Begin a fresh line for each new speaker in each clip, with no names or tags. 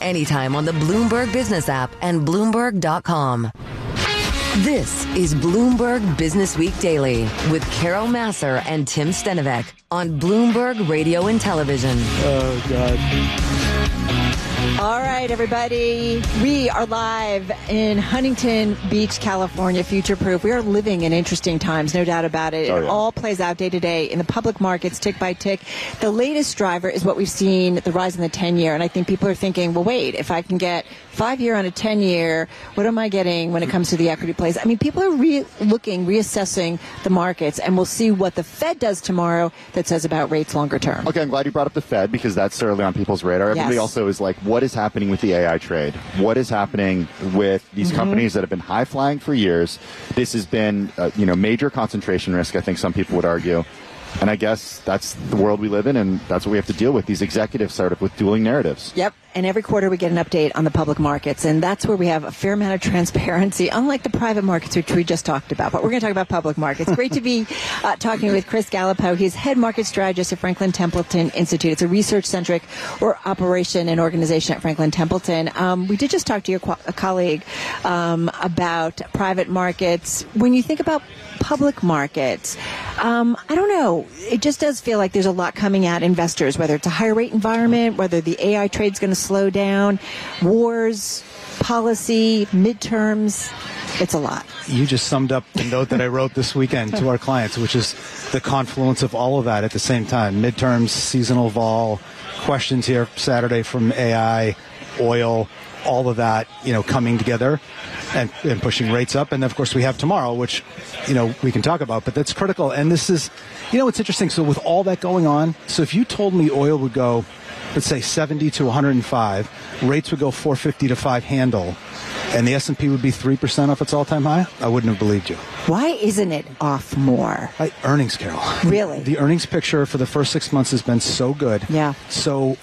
anytime on the Bloomberg Business app and Bloomberg.com. This is Bloomberg Business Week Daily with Carol Massar and Tim Stenovec on Bloomberg Radio and Television.
Oh, God.
All right, everybody. We are live in Huntington Beach, California, future-proof. We are living in interesting times, no doubt about it. It all plays out day to day in the public markets, tick by tick. The latest driver is what we've seen, the rise in the 10-year. And I think people are thinking, well, wait, if I can get 5-year on a 10-year, what am I getting when it comes to the equity plays? I mean, people are reassessing the markets, and we'll see what the Fed does tomorrow that says about rates longer term.
Okay, I'm glad you brought up the Fed because that's certainly on people's radar. Everybody also is like, what is happening with the AI trade? What is happening with these companies that have been high flying for years? This has been, major concentration risk, I think some people would argue. And I guess that's the world we live in, and that's what we have to deal with. These executives started with dueling narratives. Yep.
And every quarter we get an update on the public markets, and that's where we have a fair amount of transparency, unlike the private markets, which we just talked about. But we're going to talk about public markets. Great to be talking with Chris Gallipo. He's head market strategist at Franklin Templeton Institute. It's a research-centric operation and organization at Franklin Templeton. We did just talk to your colleague about private markets. When you think about public markets, I don't know. It just does feel like there's a lot coming at investors, whether it's a higher rate environment, whether the AI trade's going to slow down, wars, policy, midterms. It's a lot.
You just summed up the note that I wrote this weekend to our clients, which is the confluence of all of that at the same time. Midterms, seasonal vol, questions here Saturday from AI, oil, all of that, coming together and pushing rates up. And of course we have tomorrow, which, we can talk about, but that's critical. And this is, it's interesting. So with all that going on, so if you told me oil would go, let's say 70 to 105, rates would go 450 to 5 handle, and the S&P would be 3% off its all-time high, I wouldn't have believed you.
Why isn't it off more?
Earnings, Carol.
Really?
The earnings picture for the first 6 months has been so good.
Yeah.
So,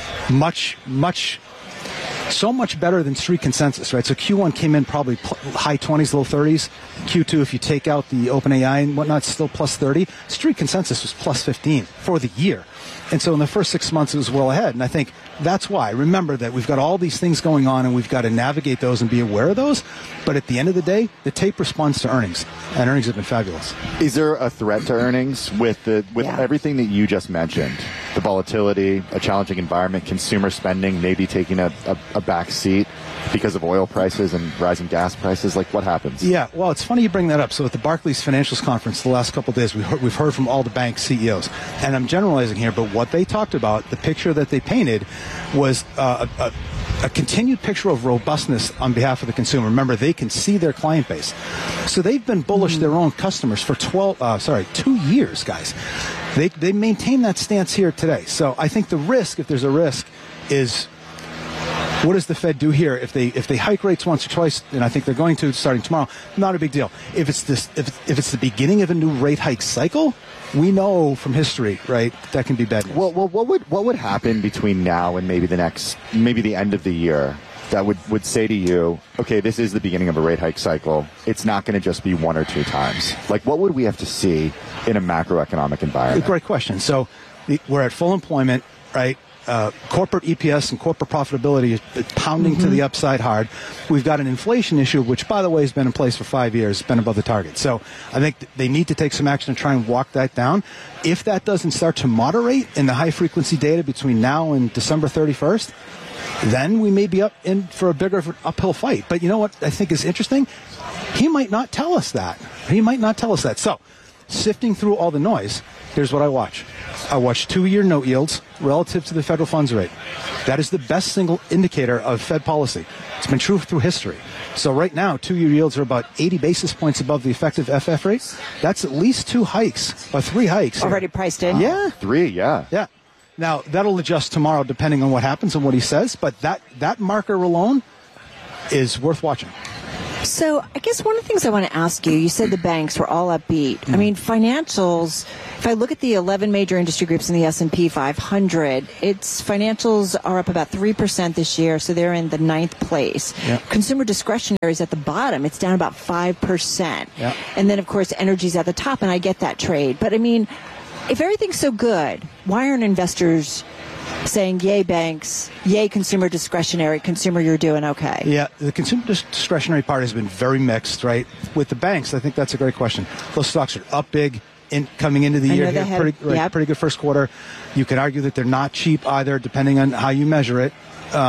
so much better than street consensus, right? So Q1 came in probably high 20s, low 30s. Q2, if you take out the OpenAI and whatnot, still plus 30. Street consensus was plus 15 for the year. And so in the first 6 months, it was well ahead. And I think that's why. Remember that we've got all these things going on, and we've got to navigate those and be aware of those. But at the end of the day, the tape responds to earnings, and earnings have been fabulous.
Is there a threat to earnings with everything that you just mentioned? The volatility, a challenging environment, consumer spending maybe taking a back seat because of oil prices and rising gas prices? Like, what happens?
Yeah, well, it's funny you bring that up. So at the Barclays Financials Conference the last couple of days, we've heard from all the bank CEOs. And I'm generalizing here, but what they talked about, the picture that they painted was a continued picture of robustness on behalf of the consumer. Remember, they can see their client base. So they've been bullish their own customers for 2 years, guys. They maintain that stance here today. So I think the risk, if there's a risk, is what does the Fed do here? If they hike rates once or twice, and I think they're going to starting tomorrow, not a big deal. If it's the beginning of a new rate hike cycle, we know from history, right, that can be bad news.
Well, what would happen between now and maybe the end of the year that would say to you, okay, this is the beginning of a rate hike cycle. It's not going to just be 1 or 2 times. Like, what would we have to see in a macroeconomic environment?
Great question. So we're at full employment, right? Corporate EPS and corporate profitability is pounding to the upside hard. We've got an inflation issue, which, by the way, has been in place for 5 years, been above the target. So I think they need to take some action to try and walk that down. If that doesn't start to moderate in the high-frequency data between now and December 31st, then we may be up in for a bigger uphill fight. But you know what I think is interesting? He might not tell us that. So, sifting through all the noise, here's what I watch. I watch 2-year note yields relative to the federal funds rate. That is the best single indicator of Fed policy. It's been true through history. So right now, 2-year yields are about 80 basis points above the effective FF rate. That's at least 2 hikes, or 3 hikes.
Already priced in?
Yeah.
3, yeah.
Yeah. Now, that'll adjust tomorrow depending on what happens and what he says, but that marker alone is worth watching.
So I guess one of the things I want to ask you said the banks were all upbeat. I mean, financials, if I look at the 11 major industry groups in the S&P 500, its financials are up about 3% this year, so they're in the 9th place. Yep. Consumer discretionary is at the bottom. It's down about 5%. Yep. And then, of course, energy's at the top, and I get that trade. But, I mean, if everything's so good, why aren't investors saying, yay banks, yay consumer discretionary, consumer, you're doing okay.
Yeah, the consumer discretionary part has been very mixed, right? With the banks, I think that's a great question. Those stocks are up big coming into the year here, pretty good first quarter. You can argue that they're not cheap either, depending on how you measure it.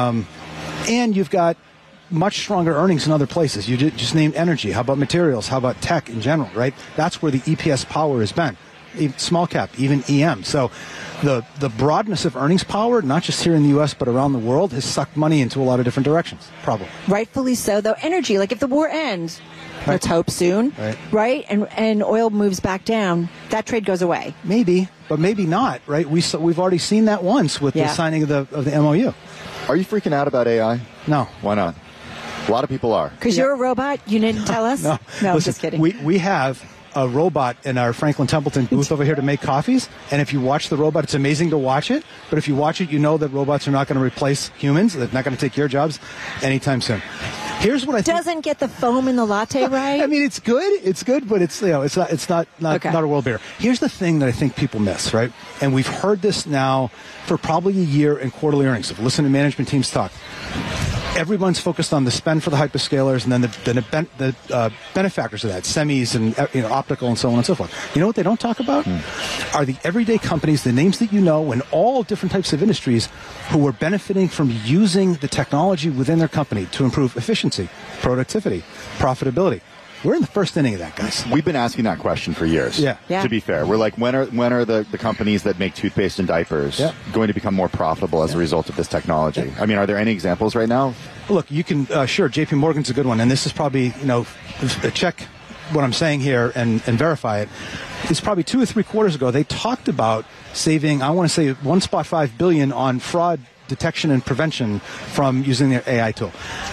And you've got much stronger earnings in other places. You just named energy. How about materials? How about tech in general, right? That's where the EPS power has been. Small cap, even EM. So the broadness of earnings power, not just here in the U.S., but around the world, has sucked money into a lot of different directions, probably.
Rightfully so, though. Energy, like if the war ends, let's hope soon, right? And oil moves back down, that trade goes away.
Maybe, but maybe not, right? We've already seen that once with the signing of the MOU.
Are you freaking out about AI?
No.
Why not? A lot of people are.
Because you're a robot? You didn't tell us?
No,
I'm just kidding.
We have a robot in our Franklin Templeton booth over here to make coffees, and if you watch the robot, it's amazing to watch it, but if you watch it, you know that robots are not going to replace humans. They're not going to take your jobs anytime soon. Here's what I think.
Doesn't get the foam in the latte right.
I mean, it's good, but it's not a world beater. Here's the thing that I think people miss, right? And we've heard this now for probably a year in quarterly earnings. If listen to management teams talk, everyone's focused on the spend for the hyperscalers, and then the benefactors of that, semis and optical and so on and so forth. You know what they don't talk about? Are the everyday companies, the names that you know, in all different types of industries, who are benefiting from using the technology within their company to improve efficiency, productivity, profitability. We're in the first inning of that, guys.
We've been asking that question for years.
Yeah.
To be fair, we're like, when are the companies that make toothpaste and diapers going to become more profitable as a result of this technology? I mean, are there any examples right now?
Look, you can sure. J.P. Morgan's a good one, and this is probably check what I'm saying here and verify it. It's probably 2 or 3 quarters ago they talked about saving, I want to say, $1.5 billion on fraud detection and prevention from using their AI tool.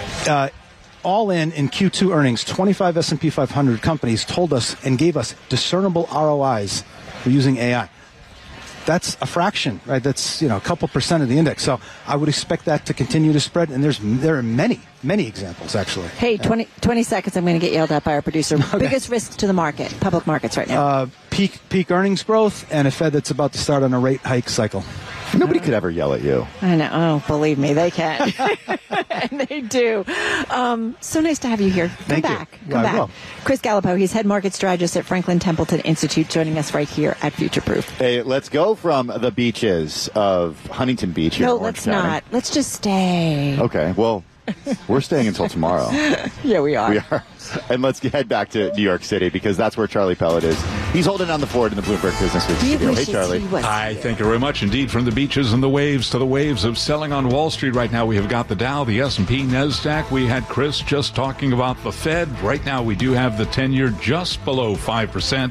All in Q2 earnings, 25 S&P 500 companies told us and gave us discernible ROIs for using AI. That's a fraction, right? That's a couple percent of the index. So I would expect that to continue to spread, and there are many examples, actually.
Hey, 20 seconds, I'm going to get yelled at by our producer. Okay. Biggest risks to the market, public markets right now?
Peak earnings growth and a Fed that's about to start on a rate hike cycle.
Nobody could ever yell at you.
I know. Oh, believe me, they can. And they do. So nice to have you here. Come back. Chris Gallipo, he's head market strategist at Franklin Templeton Institute, joining us right here at Future Proof.
Hey, let's go from the beaches of Huntington Beach here in Orange County.
No, let's not. Let's just stay.
Okay, well, we're staying until tomorrow.
Yeah, we are.
We are. And let's head back to New York City, because that's where Charlie Pellet is. He's holding down the fort in the Bloomberg Business Week studio. Hey, Charlie.
Hi, thank you very much indeed. From the beaches and the waves to the waves of selling on Wall Street right now, we have got the Dow, the S&P, NASDAQ. We had Chris just talking about the Fed. Right now, we do have the 10-year just below 5%.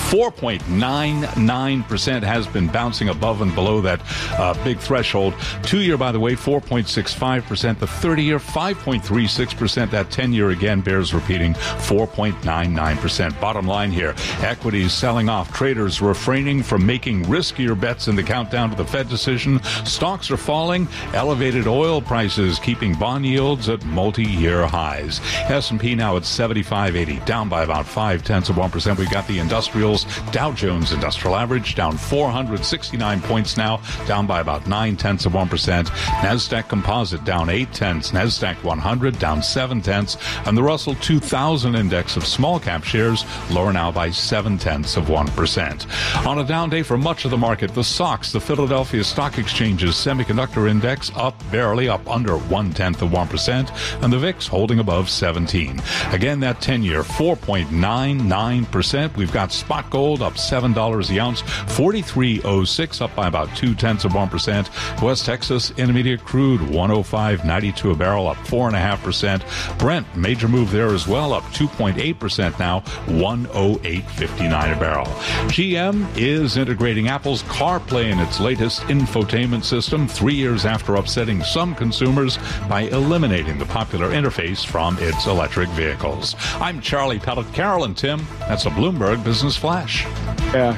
4.99% has been bouncing above and below that big threshold. 2-year, by the way, 4.65%. The 30-year, 5.36%. That 10-year, again, bears repeating, 4.99%. Bottom line here, equities selling off. Traders refraining from making riskier bets in the countdown to the Fed decision. Stocks are falling. Elevated oil prices keeping bond yields at multi-year highs. S&P now at 75.80, down by about 0.5%. We've got the industrials. Dow Jones Industrial Average down 469 points now, down by about 0.9%. NASDAQ Composite down 0.8. NASDAQ 100 down 0.7. And the Russell 2000 index of small cap shares lower now by 0.7%. On a down day for much of the market, the SOX, the Philadelphia Stock Exchange's semiconductor index, up barely, up under 0.1%, and the VIX holding above 17. Again, that 10-year 4.99%. We've got spot gold up $7 the ounce, 43.06, up by about 0.2%. West Texas Intermediate crude 105.92 a barrel, up 4.5%. Brent, major move there as well, up 2.8% now, 108.59 a barrel. GM is integrating Apple's CarPlay in its latest infotainment system 3 years after upsetting some consumers by eliminating the popular interface from its electric vehicles. I'm Charlie Pellet. Carol and Tim, that's a Bloomberg Business Flash.
Yeah.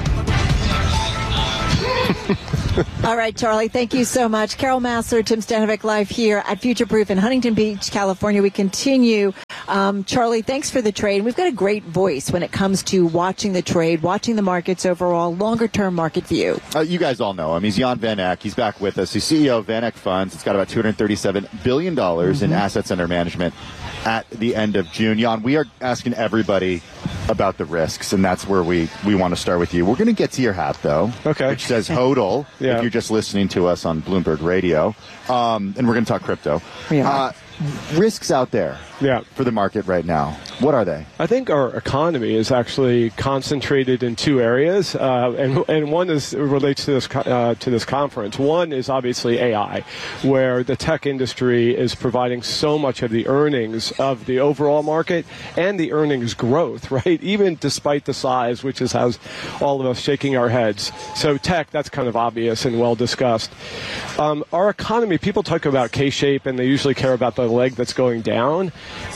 All right, Charlie, thank you so much. Carol Massar, Tim Stanovic live here at Future Proof in Huntington Beach, California. We continue Charlie, thanks for the trade. We've got a great voice when it comes to watching the trade, watching the markets overall, longer-term market view.
You guys all know him. He's Jan Van Eck. He's back with us. He's CEO of Van Eck Funds. It's got about $237 billion in assets under management at the end of June. Jan, we are asking everybody about the risks, and that's where we want to start with you. We're going to get to your hat, though, which says HODL, if you're just listening to us on Bloomberg Radio, and we're going to talk crypto. Risks out there for the market right now. What are they?
I think our economy is actually concentrated in two areas, and one relates to this conference. One is obviously AI, where the tech industry is providing so much of the earnings of the overall market and the earnings growth, right? Even despite the size, which has all of us shaking our heads. So tech, that's kind of obvious and well discussed. Our economy, people talk about K-shape, and they usually care about the leg that's going down.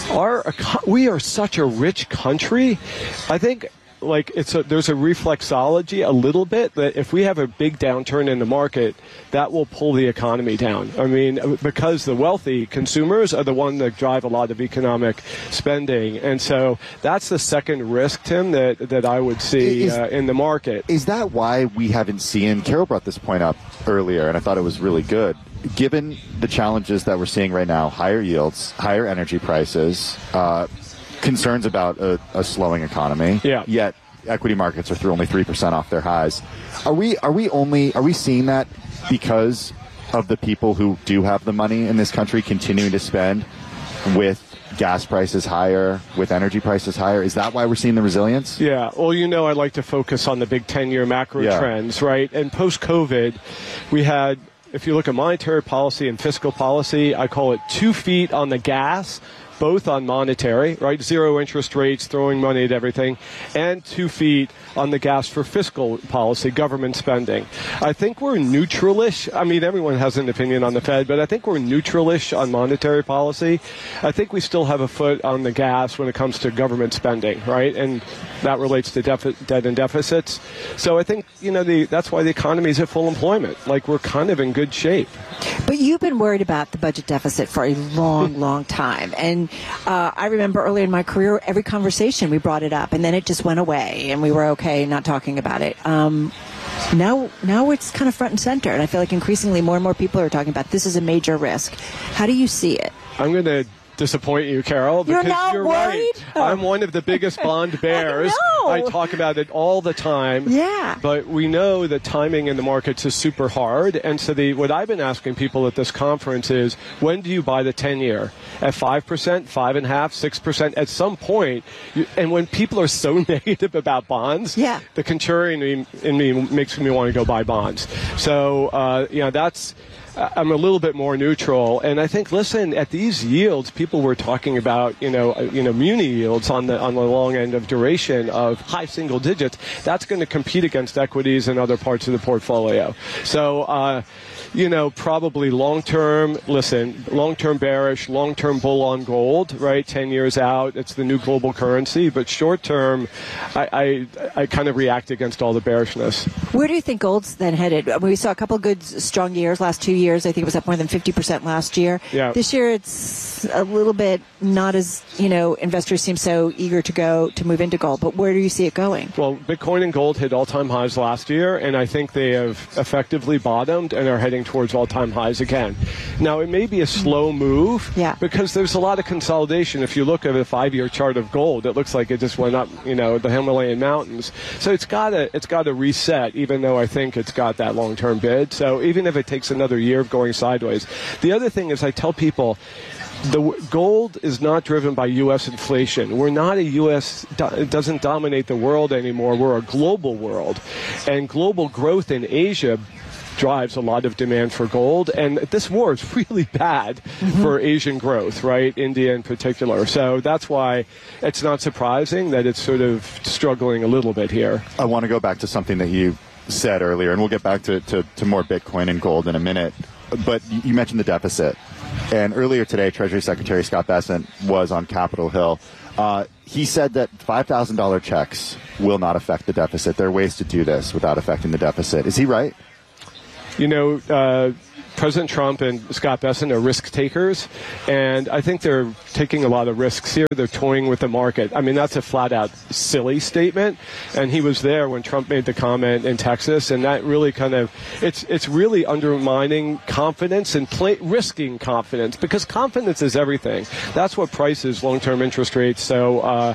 We are such a rich country. I think there's a reflexology a little bit that if we have a big downturn in the market, that will pull the economy down. I mean, because the wealthy consumers are the one that drive a lot of economic spending. And so that's the second risk, Tim, that I would see in the market.
Is that why we haven't seen, Carol brought this point up earlier, and I thought it was really good. Given the challenges that we're seeing right now, higher yields, higher energy prices, concerns about a slowing economy, yet equity markets are through only 3% off their highs. Are we seeing that because of the people who do have the money in this country continuing to spend with gas prices higher, with energy prices higher? Is that why we're seeing the resilience?
Yeah. Well, I like to focus on the big 10-year macro trends, right? And post-COVID, we had, if you look at monetary policy and fiscal policy, I call it 2 feet on the gas, both on monetary, right? Zero interest rates, throwing money at everything, and 2 feet on the gas for fiscal policy, government spending. I think we're neutralish. I mean, everyone has an opinion on the Fed, but I think we're neutralish on monetary policy. I think we still have a foot on the gas when it comes to government spending, right? And that relates to debt and deficits. So I think, that's why the economy is at full employment. Like, we're kind of in good shape.
But you've been worried about the budget deficit for a long, long time. And I remember earlier in my career, every conversation we brought it up, and then it just went away, and we were okay not talking about it. Now it's kind of front and center, and I feel like increasingly more and more people are talking about this is a major risk. How do you see it?
I'm going to disappoint you, Carol, because you're
worried?
Right. I'm one of the biggest bond bears. I talk about it all the time.
Yeah.
But we know that timing in the markets is super hard. And so what I've been asking people at this conference is, when do you buy the 10-year? At 5%, 5.5%, 6%? At some point, and when people are so negative about bonds, the contrarian in me makes me want to go buy bonds. So, I'm a little bit more neutral, and I think, listen, at these yields, people were talking about, muni yields on the long end of duration of high single digits. That's going to compete against equities and other parts of the portfolio. So, probably long-term bearish, long-term bull on gold, right? 10 years out, it's the new global currency. But short-term, I kind of react against all the bearishness.
Where do you think gold's then headed? We saw a couple of good, strong years, last 2 years. I think it was up more than 50% last year.
Yeah.
This year, it's a little bit not as, investors seem so eager to move into gold. But where do you see it going?
Well, Bitcoin and gold hit all-time highs last year, and I think they have effectively bottomed and are heading towards all-time highs again. Now, it may be a slow move because there's a lot of consolidation. If you look at a 5-year chart of gold, it looks like it just went up, the Himalayan mountains. So it's got to reset, even though I think it's got that long-term bid. So even if it takes another year of going sideways. The other thing is, I tell people, the gold is not driven by U.S. inflation. We're not it doesn't dominate the world anymore. We're a global world. And global growth in Asia drives a lot of demand for gold. And this war is really bad for Asian growth, right? India in particular. So that's why it's not surprising that it's sort of struggling a little bit here.
I want to go back to something that you said earlier, and we'll get back to more Bitcoin and gold in a minute. But you mentioned the deficit. And earlier today, Treasury Secretary Scott Bessent was on Capitol Hill. He said that $5,000 checks will not affect the deficit. There are ways to do this without affecting the deficit. Is he right?
President Trump and Scott Bessent are risk takers, and I think they're taking a lot of risks here. They're toying with the market. I mean, that's a flat-out silly statement, and he was there when Trump made the comment in Texas, and that really kind of, it's really undermining confidence and risking confidence, because confidence is everything. That's what prices long-term interest rates. So,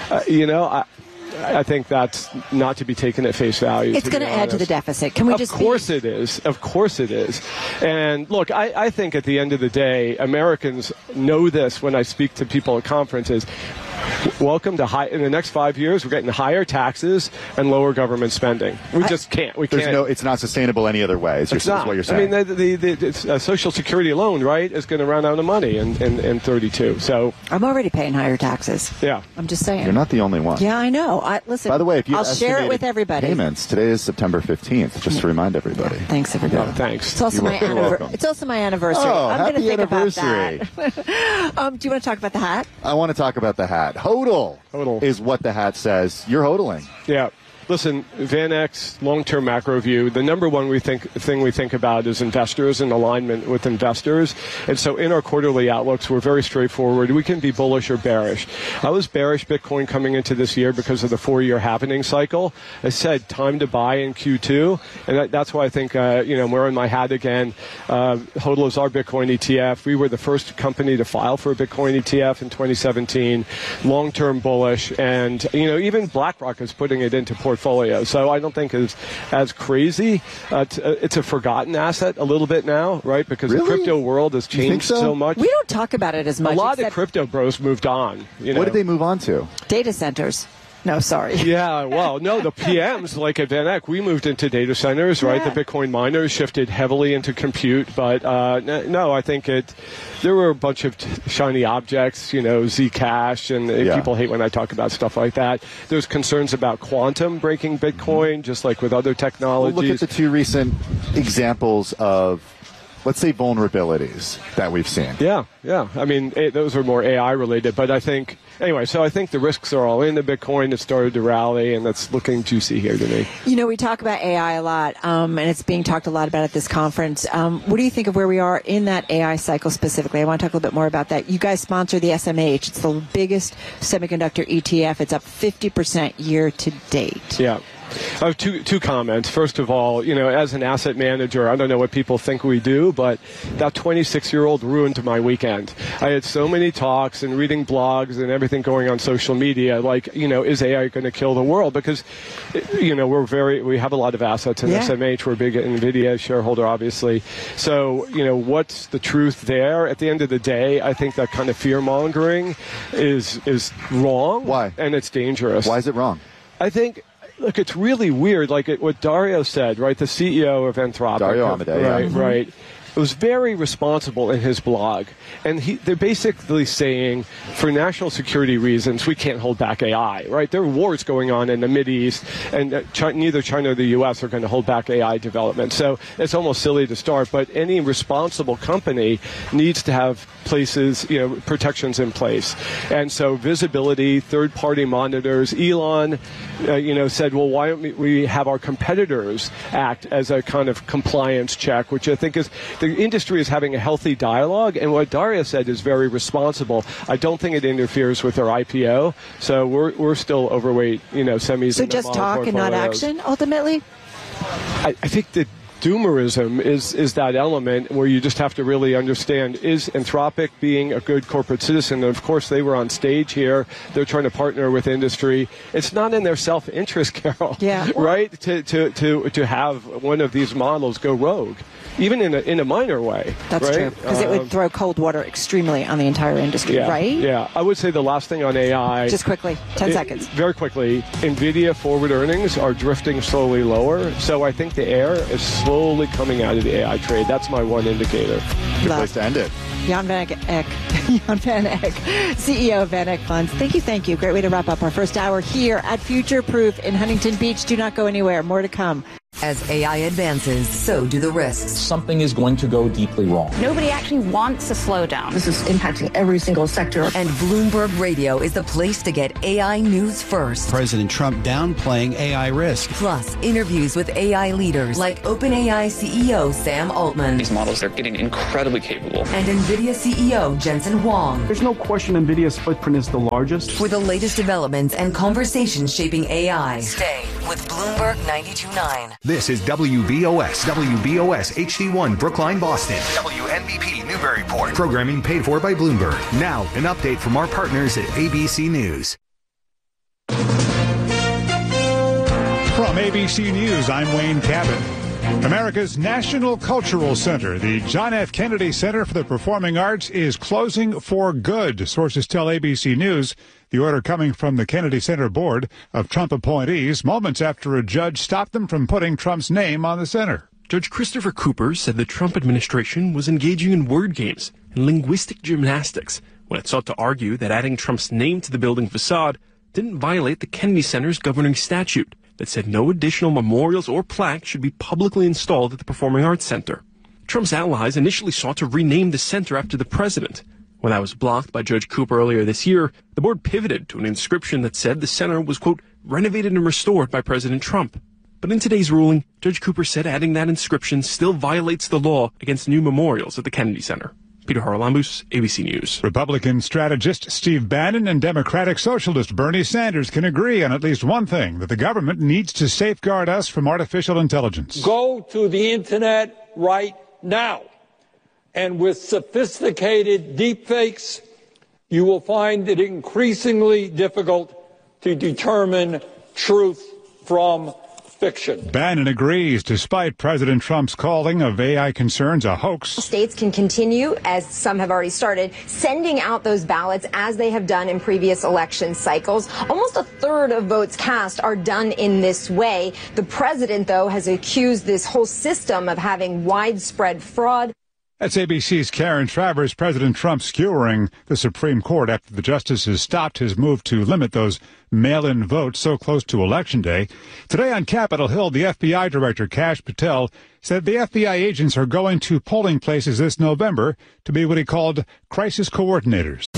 I think that's not to be taken at face value.
It's going to add to the deficit. Can we just?
Of course it is. Of course it is. And look, I think at the end of the day, Americans know this when I speak to people at conferences. Welcome to in the next 5 years, we're getting higher taxes and lower government spending. We just can't. We can't.
It's not sustainable any other way. It's not. What you're saying.
I mean, the Social Security alone, right, is going to run out of money in 32. So
I'm already paying higher taxes.
Yeah.
I'm just saying.
You're not the only one.
Yeah, I know. Listen.
By the way, if you
I'll share it with everybody.
Payments today is September 15th. Just to remind everybody.
Yeah, thanks, everybody.
Oh, thanks.
It's also my anniversary. It's also my anniversary.
Oh,
I'm going to think
anniversary.
about that. Do you want to talk about the hat?
I want to talk about the hat. HODL is what the hat says. You're hodling.
Yeah. Listen, VanEck's long-term macro view, the number one thing we think about is investors and alignment with investors. And so in our quarterly outlooks, we're very straightforward. We can be bullish or bearish. I was bearish Bitcoin coming into this year because of the 4-year halvening cycle. I said time to buy in Q2. And that's why I think, I'm wearing my hat again. HODL is our Bitcoin ETF. We were the first company to file for a Bitcoin ETF in 2017. Long-term bullish. And, even BlackRock is putting it into portfolio. So I don't think it's as crazy. It's a forgotten asset a little bit now, right? Because the crypto world has changed so much.
We don't talk about it as much.
A lot of crypto bros moved on.
What did they move on to?
Data centers. No, sorry.
Yeah, well, no, the PMs, like at VanEck, we moved into data centers, right?
Yeah.
The Bitcoin miners shifted heavily into compute. But no, I think there were a bunch of shiny objects, Zcash, and people hate when I talk about stuff like that. There's concerns about quantum breaking Bitcoin, just like with other technologies.
Well, look at the two recent examples of, let's say, vulnerabilities that we've seen.
Yeah. I mean, those are more AI related, but I think the risks are all in the Bitcoin. It started to rally, and that's looking juicy here to me.
We talk about AI a lot, and it's being talked a lot about at this conference. What do you think of where we are in that AI cycle specifically? I want to talk a little bit more about that. You guys sponsor the SMH. It's the biggest semiconductor ETF. It's up 50% year to date.
Yeah. I have two comments. First of all, as an asset manager, I don't know what people think we do, but that 26-year-old ruined my weekend. I had so many talks and reading blogs and everything going on social media, like, is AI going to kill the world? Because, we have a lot of assets in SMH. We're a big NVIDIA shareholder, obviously. So, what's the truth there? At the end of the day, I think that kind of fear-mongering is wrong.
Why?
And it's dangerous.
Why is it wrong?
I think... Look, it's really weird, like what Dario said, right? The CEO of Anthropic.
Dario Amodei.
Right. It was very responsible in his blog. And they're basically saying, for national security reasons, we can't hold back AI, right? There are wars going on in the Mideast, and neither China or the U.S. are going to hold back AI development. So it's almost silly to start, but any responsible company needs to have places, protections in place. And so visibility, third-party monitors. Elon, said, well, why don't we have our competitors act as a kind of compliance check, which I think is... The industry is having a healthy dialogue, and what Daria said is very responsible. I don't think it interferes with their IPO, so we're still overweight, semis.
So just talk and not action, ultimately?
I think that doomerism is that element where you just have to really understand, is Anthropic being a good corporate citizen? And of course, they were on stage here. They're trying to partner with industry. It's not in their self-interest, Carol, right, to have one of these models go rogue, even in a minor way.
That's
right?
true, because it would throw cold water extremely on the entire industry, right?
Yeah. I would say the last thing on AI...
Just quickly, 10 seconds.
Very quickly, NVIDIA forward earnings are drifting slowly lower, so I think the air is slowly coming out of the AI trade. That's my one indicator.
Good place to end it.
Jan van Eck, CEO of VanEck Funds. Thank you. Great way to wrap up our first hour here at Future Proof in Huntington Beach. Do not go anywhere. More to come.
As AI advances, so do the risks.
Something is going to go deeply wrong.
Nobody actually wants a slowdown.
This is impacting every single sector.
And Bloomberg Radio is the place to get AI news first.
President Trump downplaying AI risk.
Plus, interviews with AI leaders like OpenAI CEO Sam Altman.
These models are getting incredibly capable.
And NVIDIA CEO Jensen Huang.
There's no question NVIDIA's footprint is the largest.
For the latest developments and conversations shaping AI, stay with Bloomberg 92.9.
This is WBOS HD1 Brookline, Boston. WNBP Newburyport. Programming paid for by Bloomberg. Now, an update from our partners at ABC News.
From ABC News, I'm Wayne Cabot. America's National Cultural Center, the John F. Kennedy Center for the Performing Arts, is closing for good. Sources tell ABC News the order coming from the Kennedy Center Board of Trump appointees moments after a judge stopped them from putting Trump's name on the center.
Judge Christopher Cooper said the Trump administration was engaging in word games and linguistic gymnastics when it sought to argue that adding Trump's name to the building facade didn't violate the Kennedy Center's governing statute that said no additional memorials or plaques should be publicly installed at the Performing Arts Center. Trump's allies initially sought to rename the center after the president. When that was blocked by Judge Cooper earlier this year, the board pivoted to an inscription that said the center was, quote, renovated and restored by President Trump. But in today's ruling, Judge Cooper said adding that inscription still violates the law against new memorials at the Kennedy Center. Peter Haralambous, ABC News.
Republican strategist Steve Bannon and Democratic Socialist Bernie Sanders can agree on at least one thing, that the government needs to safeguard us from artificial intelligence.
Go to the internet right now. And with sophisticated deepfakes, you will find it increasingly difficult to determine truth from fiction.
Bannon agrees, despite President Trump's calling of AI concerns a hoax.
States can continue, as some have already started, sending out those ballots as they have done in previous election cycles. Almost a third of votes cast are done in this way. The president, though, has accused this whole system of having widespread fraud.
That's ABC's Karen Travers. President Trump skewering the Supreme Court after the justices stopped his move to limit those mail-in votes so close to Election Day. Today on Capitol Hill, the FBI Director Kash Patel said the FBI agents are going to polling places this November to be what he called crisis coordinators.